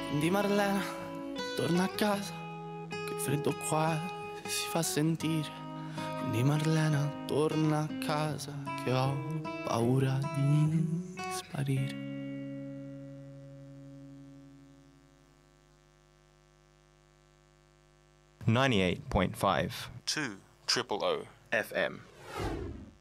Quindi Marlena, torna a casa, che il freddo qua si fa sentire. Quindi Marlena, torna a casa, che ho paura di sparire. .5 2 Triple O FM.